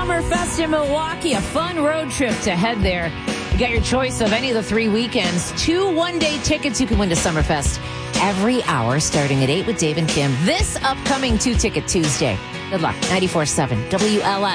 Summerfest in Milwaukee, a fun road trip to head there. You got your choice of any of the 3 weekends. 2 one-day tickets you can win to Summerfest every hour starting at 8 with Dave and Kim. This upcoming 2-Ticket Tuesday. Good luck. 94.7 WLS.